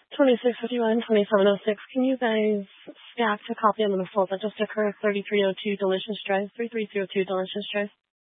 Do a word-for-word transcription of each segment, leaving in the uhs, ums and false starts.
twenty-six fifty-one, twenty-seven oh six. Can you guys stack a copy on the assault that just occurred? thirty-three oh two Delicious Drive. three three zero two Delicious Drive.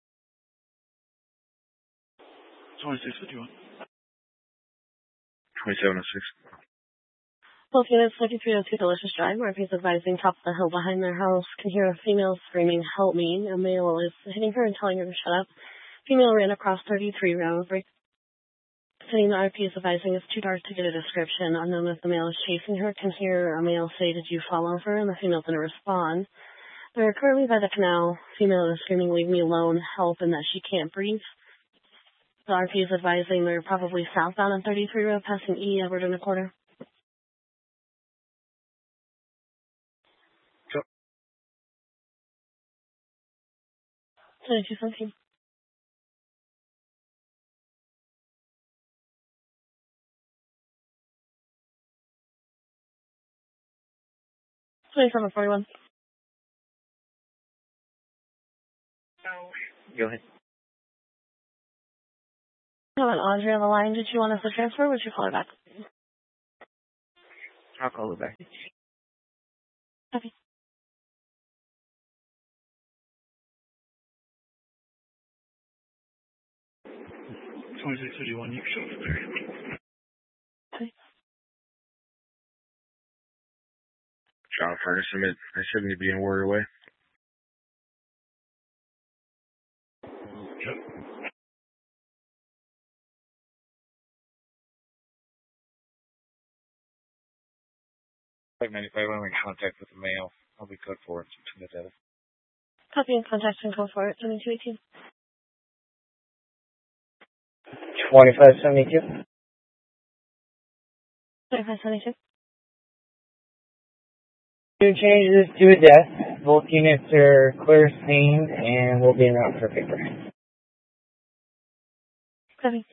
twenty-six fifty-one. twenty-seven oh six. Both units, thirty-three oh two Delicious Drive, where he's advising top of the hill behind their house can hear a female screaming, "Help me." A male is hitting her and telling her to shut up. Female ran across thirty-three road. Sitting the R P is advising it's too dark to get a description. Unknown if the male is chasing her, can hear a male say, "Did you fall over?" And the female didn't respond. They're currently by the canal. Female is screaming, "Leave me alone, help," and that she can't breathe. The R P is advising they're probably southbound on thirty-three road, passing E, Edward and a quarter. Sure. twenty-two seventeen. twenty-seven forty-one. Go ahead. I have an Audrey on the line. Did you want us to transfer or would you call her back? I'll call her back. Okay. twenty-six fifty-one, you can show up there. Okay. John Ferguson, I shouldn't be being worried away. Yep. Like ninety-five, I'm in contact with the male. I'll be code for it. Copy and contact and call for it. twenty-two eighteen. twenty-five seventy-two. twenty-five seventy-two. Two changes to a death. Both units are clear scene and will be in route for paper. Copy.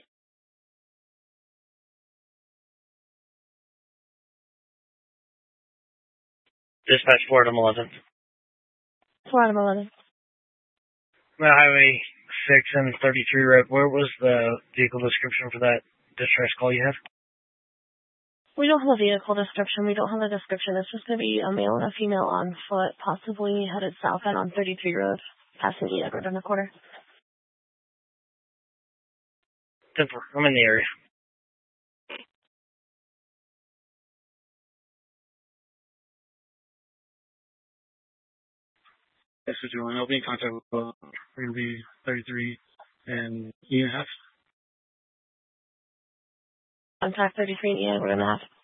Dispatch Florida eleven. Florida eleven. The Highway six and thirty-three road. Where was the vehicle description for that distress call you had? We don't have a vehicle description. We don't have a description. It's just going to be a male and a female on foot, possibly headed southbound on thirty-three road, passing E, Edward and a quarter. Simple. I'm in the area. Yes, we're doing. I'll be in contact with uh, we're going to be thirty-three and E and a half. Contact thirty-three and E, Edward and a half.